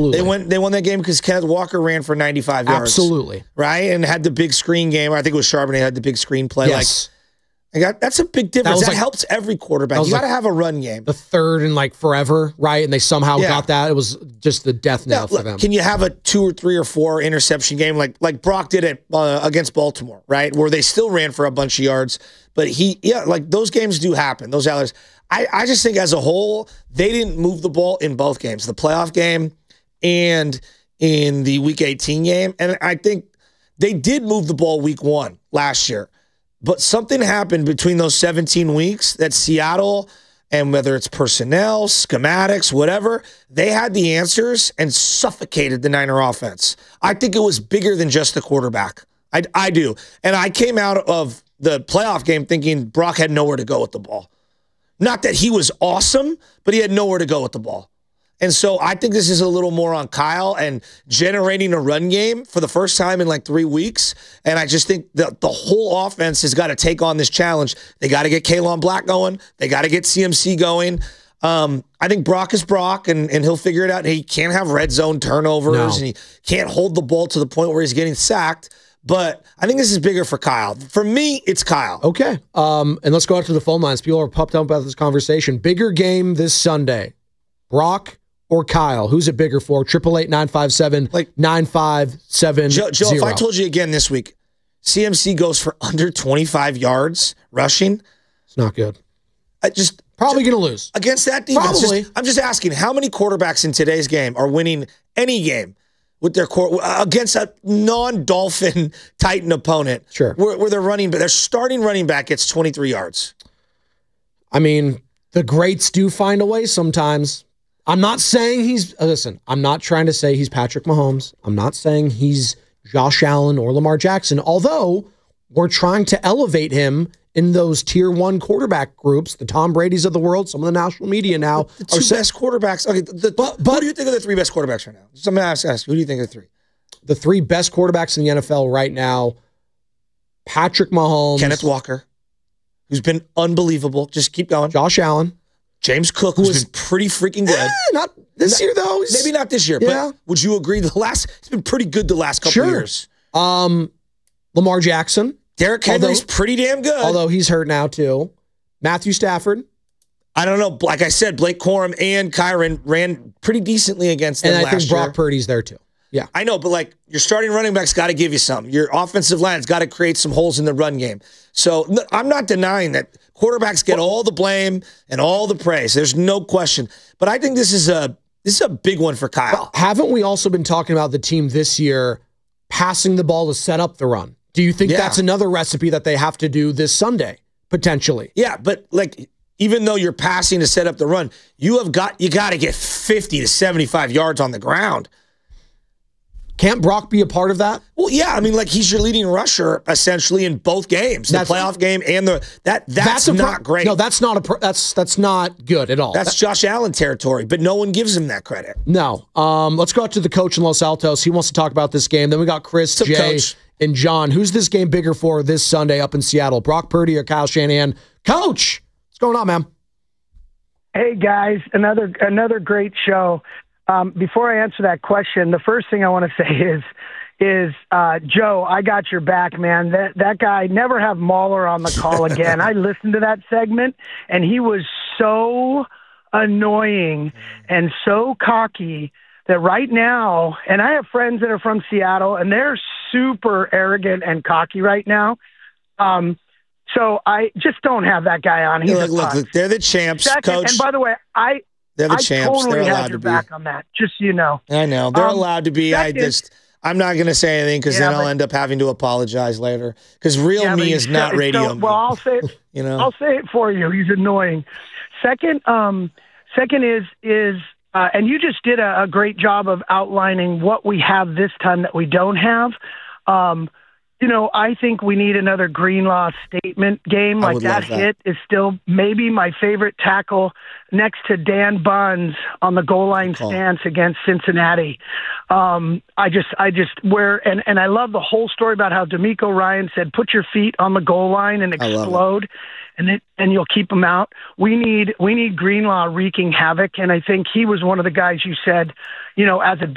Absolutely. They won that game because Kenneth Walker ran for 95 yards. Absolutely. Right? And had the big screen game. I think it was Charbonnet had the big screen play. Yes. That's a big difference. That like, helps every quarterback. You got to have a run game. The third in like forever, right? And they somehow got that. It was just the death knell for them. Can you have a 2 or 3 or 4 interception game like Brock did it against Baltimore, right? Where they still ran for a bunch of yards. But those games do happen. Those outliers. I just think as a whole, they didn't move the ball in both games, the playoff game and in the Week 18 game. And I think they did move the ball Week 1 last year. But something happened between those 17 weeks that Seattle, and whether it's personnel, schematics, whatever, they had the answers and suffocated the Niner offense. I think it was bigger than just the quarterback. I do. And I came out of the playoff game thinking Brock had nowhere to go with the ball. Not that he was awesome, but he had nowhere to go with the ball. And so I think this is a little more on Kyle and generating a run game for the first time in like 3 weeks. And I just think that the whole offense has got to take on this challenge. They got to get Kalon Black going. They got to get CMC going. I think Brock is Brock, and he'll figure it out. He can't have red zone turnovers, and he can't hold the ball to the point where he's getting sacked. But I think this is bigger for Kyle. For me, it's Kyle. Okay. And let's go out to the phone lines. People are pumped up about this conversation. Bigger game this Sunday. Brock or Kyle? Who's it bigger for? 888-957-9570. Joe, if I told you again this week, CMC goes for under 25 yards rushing. It's not good. Probably going to lose. Against that defense. Probably. I'm just asking, how many quarterbacks in today's game are winning any game with their against a non-Dolphin Titan opponent? Sure. Where their starting running back gets 23 yards. I mean, the greats do find a way sometimes. I'm not saying I'm not trying to say he's Patrick Mahomes. I'm not saying he's Josh Allen or Lamar Jackson, although we're trying to elevate him in those tier 1 quarterback groups, the Tom Brady's of the world. Some of the national media now the 2 best quarterbacks. Okay, but who do you think are the 3 best quarterbacks right now? Somebody ask who do you think are the 3? The 3 best quarterbacks in the NFL right now: Patrick Mahomes, Kenneth Walker, who's been unbelievable. Just keep going. Josh Allen. James Cook, who's been pretty freaking good. Not this year, though. Maybe not this year, but would you agree he's been pretty good the last couple of years? Lamar Jackson. Derrick Henry's pretty damn good. Although he's hurt now, too. Matthew Stafford. I don't know. Like I said, Blake Corum and Kyron ran pretty decently against them last year. And I think Brock Purdy's there, too. Yeah. I know, but your starting running back's got to give you something. Your offensive line's got to create some holes in the run game. So I'm not denying that quarterbacks get all the blame and all the praise. There's no question. But I think this is a big one for Kyle. Well, haven't we also been talking about the team this year passing the ball to set up the run? Do you think that's another recipe that they have to do this Sunday, potentially? Yeah, but even though you're passing to set up the run, you got to get 50 to 75 yards on the ground. Can't Brock be a part of that? Well, yeah. I mean, he's your leading rusher essentially in both games, the playoff game and that's not great. No, that's not that's not good at all. That's Josh Allen territory, but no one gives him that credit. No. Let's go out to the coach in Los Altos. He wants to talk about this game. Then we got Chris, Jay, and John. Who's this game bigger for this Sunday up in Seattle? Brock Purdy or Kyle Shanahan? Coach, what's going on, man? Hey guys, another great show. Before I answer that question, the first thing I want to say is Joe, I got your back, man. That guy, never have Mahler on the call again. I listened to that segment, and he was so annoying and so cocky that right now, and I have friends that are from Seattle, and they're super arrogant and cocky right now. So I just don't have that guy on. He's look, they're the champs, Coach. And by the way, they're the champs. Totally they're allowed have your to back be. on that, just so you know. I know. They're allowed to be. I'm not going to say anything because then I'll end up having to apologize later. Because real me is not radio me. Well, I'll say it. I'll say it for you. He's annoying. Second is and you just did a great job of outlining what we have this time that we don't have. I think we need another Greenlaw statement game. Like that hit is still maybe my favorite tackle next to Dan Buns on the goal line stance against Cincinnati. I love the whole story about how D'Amico Ryan said, put your feet on the goal line and explode, and you'll keep them out. We need Greenlaw wreaking havoc, and I think he was one of the guys you said, as a